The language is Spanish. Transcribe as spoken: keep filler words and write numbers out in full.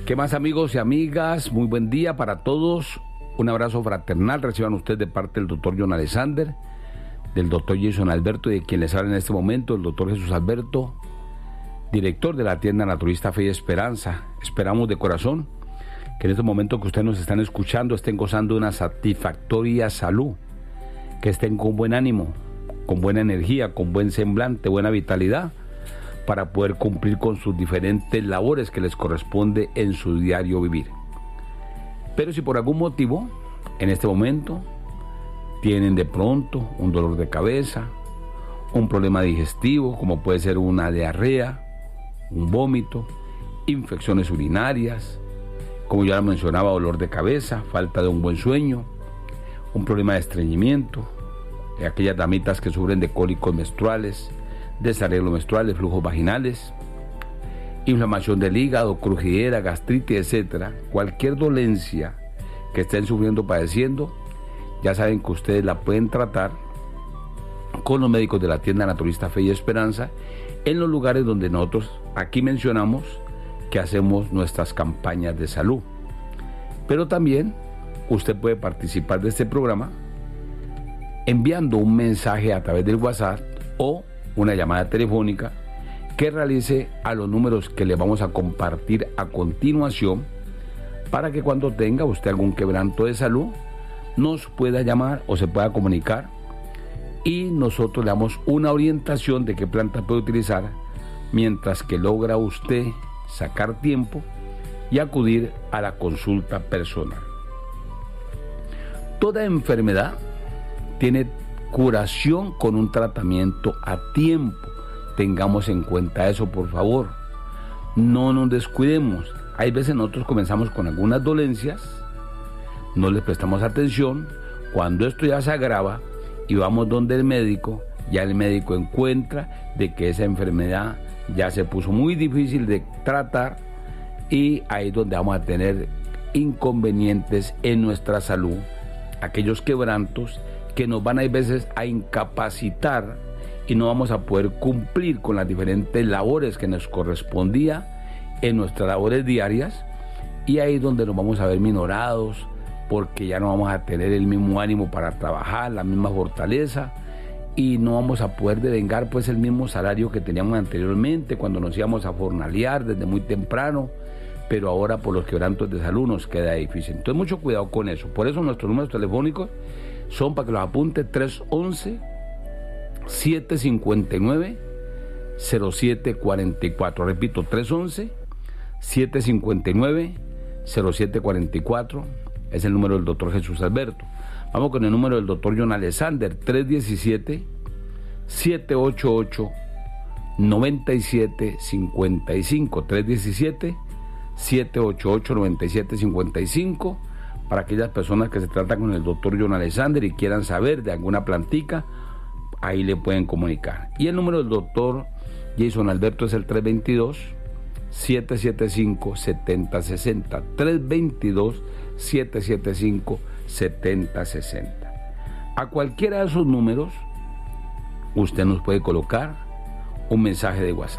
¿Qué más, amigos y amigas? Muy buen día para todos. Un abrazo fraternal. Reciban ustedes de parte del doctor John Alexander, del doctor Jason Alberto y de quien les habla en este momento, el doctor Jesús Alberto, director de la tienda Naturista Fe y Esperanza. Esperamos de corazón que en este momento que ustedes nos están escuchando estén gozando de una satisfactoria salud, que estén con buen ánimo, con buena energía, con buen semblante, buena vitalidad, para poder cumplir con sus diferentes labores que les corresponde en su diario vivir. Pero si por algún motivo, en este momento, tienen de pronto un dolor de cabeza, un problema digestivo, como puede ser una diarrea, un vómito, infecciones urinarias, como ya lo mencionaba, dolor de cabeza, falta de un buen sueño, un problema de estreñimiento, de aquellas damitas que sufren de cólicos menstruales, desarreglos menstruales, flujos vaginales, inflamación del hígado, crujidera, gastritis, etcétera. Cualquier dolencia que estén sufriendo, padeciendo, ya saben que ustedes la pueden tratar con los médicos de la tienda Naturista Fe y Esperanza en los lugares donde nosotros aquí mencionamos que hacemos nuestras campañas de salud. Pero también usted puede participar de este programa enviando un mensaje a través del WhatsApp o una llamada telefónica que realice a los números que le vamos a compartir a continuación, para que cuando tenga usted algún quebranto de salud nos pueda llamar o se pueda comunicar y nosotros le damos una orientación de qué planta puede utilizar mientras que logra usted sacar tiempo y acudir a la consulta personal. Toda enfermedad tiene curación con un tratamiento a tiempo. Tengamos en cuenta eso, por favor. No nos descuidemos. Hay veces nosotros comenzamos con algunas dolencias, no les prestamos atención. Cuando esto ya se agrava y vamos donde el médico, ya el médico encuentra de que esa enfermedad ya se puso muy difícil de tratar y ahí es donde vamos a tener inconvenientes en nuestra salud, aquellos quebrantos que nos van a veces a incapacitar y no vamos a poder cumplir con las diferentes labores que nos correspondía en nuestras labores diarias, y ahí es donde nos vamos a ver minorados, porque ya no vamos a tener el mismo ánimo para trabajar, la misma fortaleza, y no vamos a poder devengar pues el mismo salario que teníamos anteriormente cuando nos íbamos a jornalear desde muy temprano, pero ahora por los quebrantos de salud nos queda difícil. Entonces mucho cuidado con eso. Por eso nuestros números telefónicos son, para que los apunte, tres once, siete cinco nueve, cero siete cuatro cuatro. Repito, tres once, siete cinco nueve, cero siete cuatro cuatro. Es el número del doctor Jesús Alberto. Vamos con el número del doctor John Alexander, tres uno siete, siete ocho ocho, nueve siete cinco cinco. tres uno siete, siete ocho ocho, nueve siete cinco cinco. Para aquellas personas que se tratan con el doctor John Alexander y quieran saber de alguna plantica, ahí le pueden comunicar. Y el número del doctor Jason Alberto es el tres dos dos, siete siete cinco, siete cero seis cero. tres dos dos, siete siete cinco, siete cero seis cero. A cualquiera de esos números usted nos puede colocar un mensaje de WhatsApp.